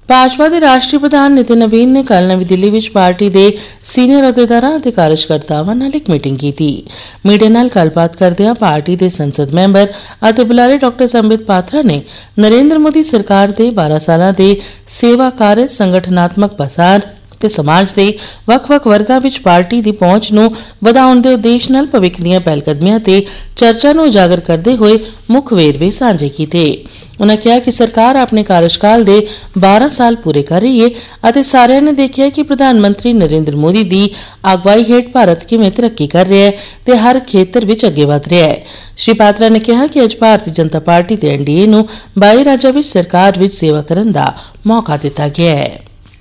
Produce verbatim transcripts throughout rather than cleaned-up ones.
भाजपा के राष्ट्रीय प्रधान नितिन नवीन ने कल नवी दिल्ली विच पार्टी के सीनियर अहुदेदारां ते कार्यकर्तावां नाल एक मीटिंग की। मीडिया नाल गलबात करदिआं पार्टी के संसद मैंबर अते बुलारे डॉक्टर संबित पात्रा ने नरेंद्र मोदी सरकार के बारह सालां दे सेवा कार्य संगठनात्मक पसार ते समाज के ਵੱਖ-ਵੱਖ वर्गां विच पार्टी की पहुंच नूं वधाउण दे उद्देश नाल भविख दीआं पहलकदमियां ते चर्चा नूं उजागर करदे होए मुख वेरवे सांझे कीते। उन्होंने कहा कि सरकार अपने कार्यकाल के बारह साल पूरे कर रही है और सारे ने देखा कि प्रधानमंत्री नरेंद्र मोदी की अगवाई हेठ भारत किवें तरक्की कर रहा है ते हर खेतर विच अगे वध रहा है। श्री पात्रा ने कहा कि अज भारतीय जनता पार्टी ते एनडीए नूं बाई राज्यां विच सरकार विच सेवा करन दा मौका दिता गया है।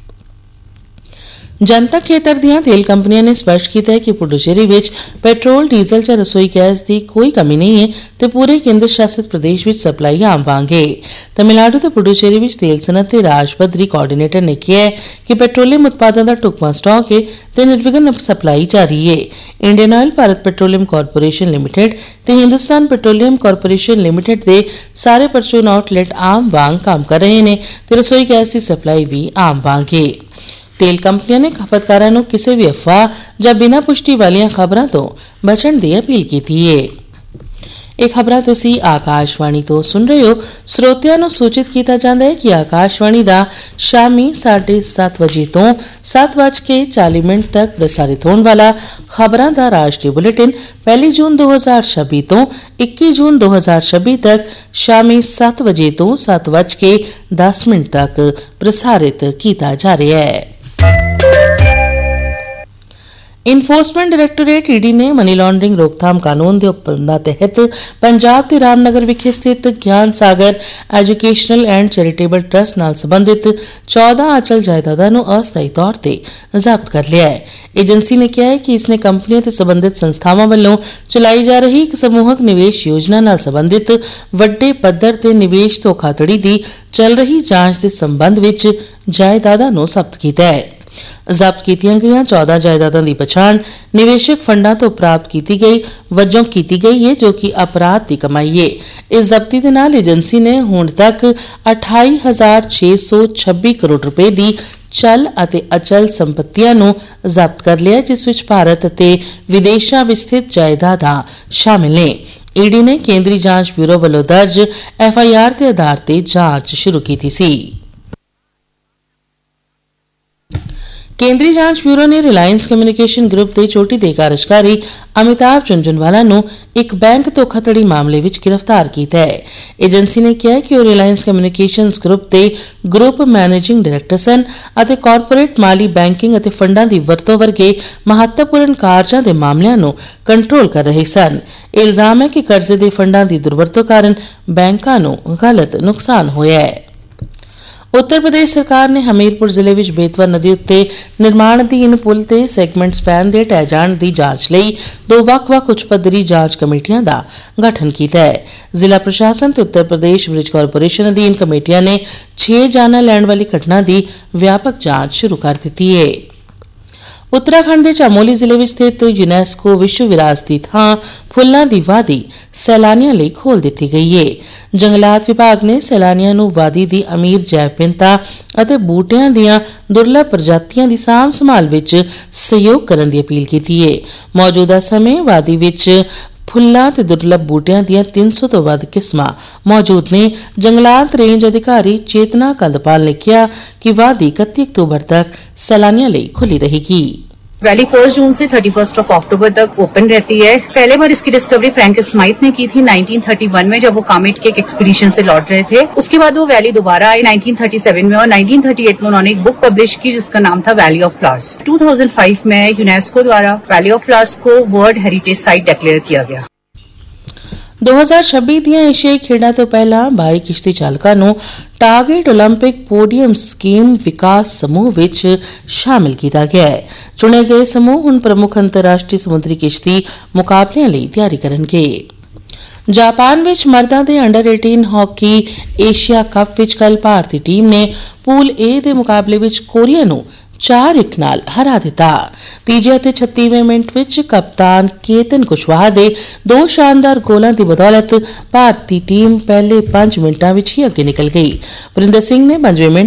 जनतक खेतर दीआं तेल कंपनियां ने स्पष्ट किया है कि पुडुचेरी विच पेट्रोल डीजल च रसोई गैस की कोई कमी नहीं है ते पूरे केंद्र शासित प्रदेश विच सप्लाई आम वांग है। तमिलनाडु ते पुडुचेरी विच तेल सनत ते राज पद्धरी कोआर्डीनेटर ने कहा है कि पेट्रोलियम उत्पादों का ढुकवां स्टॉक है ते निर्विघ्न सप्लाई जारी है। Indian oil Bharat petroleum corporation limited ते हिंदुस्तान पेट्रोलियम कारपोरेशन लिमिटेड के सारे परचून आउटलेट आम वांग काम कर रहे हैं ते रसोई गैस की सप्लाई भी आम वांग है। तेल कंपनियां ने खपतकारां नूं किसी भी अफवाह या बिना पुष्टि वालियां खबरां तो बचण दी अपील की है। ਇਹ ਖਬਰਾਂ ਤੁਸੀਂ आकाशवाणी तो सुन रहे हो। ਸਰੋਤਿਆਂ ਨੂੰ सूचित किया जाता है कि आकाशवाणी का शामी साढ़े सत्त बजे तो सत्त बज के चाली मिनट तक प्रसारित होने वाला खबरों का राष्ट्रीय बुलेटिन पहली जून दो हजार छब्बी तो इक्की जून दो हजार छब्बी तक शामी सत्त बजे तो सत्त बज के दस मिनट तक प्रसारित किया जा रहा है। इन्फोर्समेंट डायरैक्टोरेट ईडी ने मनी लॉन्ड्रिंग रोकथाम कानून के उपबंधां तहत पंजाब के रामनगर विखे स्थित ज्ञान सागर एजुकेशनल एंड चैरिटेबल ट्रस्ट नाल संबंधित चौदह अचल जायदादां नूं अस्थाई तौर पर जब्त कर लिया है। एजेंसी ने कहा है कि इसने कंपनियों से संबंधित संस्थावां वालों चलाई जा रही एक समूहक निवेश योजना नाल संबंधित वड्डे पद्धर ते निवेश धोखाधड़ी की चल रही जांच के संबंध विच जायदादां नूं जब्त कीता है। जब्त कीतियां गईयां चौदह जायदादां दी पछाण निवेशक फंडां तो प्राप्त की गई वजों की गई है जो कि अपराध की कमाई है। इस जब्ती दे नाल एजेंसी ने हुण तक अठाई हजार छे सौ छब्बी करोड़ रुपए की चल अते अचल संपत्तियां नूं जब्त कर लिया जिस विच भारत अते विदेशां विच स्थित जायदादां शामिल ने। ईडी ने केंद्रीय जांच ब्यूरो वालों दर्ज एफ आई आर के आधार पर जांच शुरू की सी। केंद्रीय जांच ब्यूरो ने रिलायंस कम्युनिकेशन ग्रुप के चोटी दे कार्यकारी अमिताभ झुंझुनवाला नूं एक बैंक धोखाधड़ी मामले विच गिरफ्तार किया है। एजेंसी ने कहा कि वह रिलायंस कम्युनिकेशनस ग्रुप के ग्रुप मैनेजिंग डायरैक्टर सन अते कॉरपोरेट माली बैंकिंग अते फंडां दी वरतों वर्गे महत्वपूर्ण कारजां दे मामलिਆਂ ਨੂੰ कंट्रोल कर रहे सन। इल्जाम है कि कर्जे दे फंडां दी दुरवरतों कारण बैंकां ਨੂੰ गलत नुकसान होया है। उत्तर प्रदेश सरकार ने हमीरपुर जिले में बेतवा नदी उत्ते निर्माण अधीन पुल ते सैगमेंट स्पैन दे ढह जाण दी जांच लई दो वक्-वक् उच्च पद्धरी जांच कमेटियां दा गठन किया है। जिला प्रशासन ते उत्तर प्रदेश ब्रिज कारपोरेशन अधीन कमेटियां ने छे जाना लैण वाली घटना की व्यापक जांच शुरू कर दी है। उत्तराखंड के चमोली जिले में स्थित यूनेस्को विश्व विरासती थां फुल्लां दी वादी सैलानियों लिए खोल दी गई है। जंगलात विभाग ने सैलानियों नूं वादी दी अमीर जैव विभिन्नता अते बूटियां दीआं दुर्लभ प्रजातियां दी सांभ संभाल विच सहयोग करन दी अपील की है। मौजूदा समय वादी विच फुल्लां ते दुर्लभ बूटियां दीआं तीन सौ तो वध किस्मां मौजूद ने। जंगलात रेंज अधिकारी चेतना कंदपाल ने कहा कि वादी इकतीस अक्तूबर तक सैलानियों लिए खुली रहेगी। वैली फर्स्ट जून से थर्टी फर्स्ट ऑफ अक्टूबर तक ओपन रहती है। पहले बार इसकी डिस्कवरी फ्रैंक स्माइथ ने की थी नाइनटीन थर्टी वन में जब वो कामेट के एक एक्सपीडिशन से लौट रहे थे। उसके बाद वो वैली दोबारा आई नाइनटीन थर्टी सेवन में और नाइनटीन थर्टी एट में उन्होंने एक बुक पब्लिश की जिसका नाम था valley of flowers. Two thousand five में यूनेस्को द्वारा वैली ऑफ फ्लावर्स को वर्ल्ड हेरिटेज साइट डिक्लेयर किया गया। दो हजार छब्बीस ਦੀਆਂ ਏਸ਼ੀਆਈ ਖੇਡਾਂ ਤੋਂ ਪਹਿਲਾਂ ਬਾਈ ਕਿਸ਼ਤੀ ਚਾਲਕਾਂ ਨੂੰ ਟਾਰਗੇਟ 올림픽 ਪੋਡੀਅਮ ਸਕੀਮ ਵਿਕਾਸ ਸਮੂਹ ਵਿੱਚ ਸ਼ਾਮਿਲ ਕੀਤਾ ਗਿਆ ਹੈ। ਚੁਣੇ ਗਏ ਸਮੂਹ ਹੁਣ ਪ੍ਰਮੁੱਖ ਅੰਤਰਰਾਸ਼ਟਰੀ ਸਮੁੰਦਰੀ ਕਿਸ਼ਤੀ ਮੁਕਾਬਲਿਆਂ ਲਈ ਤਿਆਰੀ ਕਰਨਗੇ। जापान विच मर्दां दे अंडर अठारह हॉकी एशिया कप विच कल भारतीय टीम ने पूल ए दे मुकाबले विच कोरिया नूं चार एक नाल हरा दिता। तीजे अते छत्तीसवें मिनट विच कप्तान केतन कुशवाहा दे दो शानदार गोलां दी बदौलत भारतीय टीम पहले पांच मिनटां विच ही अगे निकल गई। वरिंदर सिंह ने पंजवें मिनट